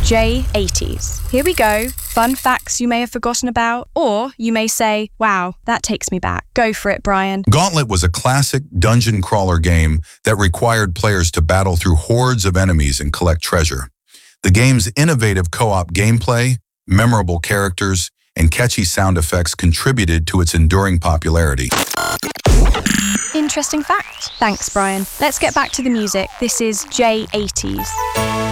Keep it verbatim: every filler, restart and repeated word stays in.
J eighties. Here we go. Fun facts you may have forgotten about, or you may say, wow, that takes me back. Go for it, Brian. Gauntlet was a classic dungeon crawler game that required players to battle through hordes of enemies and collect treasure. The game's innovative co-op gameplay, memorable characters, and catchy sound effects contributed to its enduring popularity. Interesting fact. Thanks, Brian. Let's get back to the music. This is J eighties.